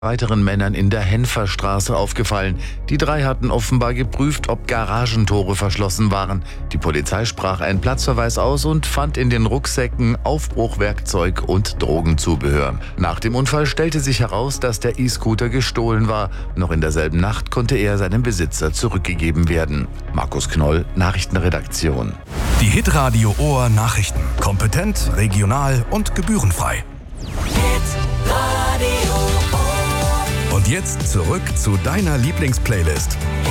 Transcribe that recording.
weiteren Männern in der Henferstraße aufgefallen. Die drei hatten offenbar geprüft, ob Garagentore verschlossen waren. Die Polizei sprach einen Platzverweis aus und fand in den Rucksäcken Aufbruchwerkzeug und Drogenzubehör. Nach dem Unfall stellte sich heraus, dass der E-Scooter gestohlen war. Noch in derselben Nacht konnte er seinem Besitzer zurückgegeben werden. Markus Knoll, Nachrichtenredaktion. Die Hitradio Ohr Nachrichten. Kompetent, regional und gebührenfrei. Und jetzt zurück zu deiner Lieblingsplaylist.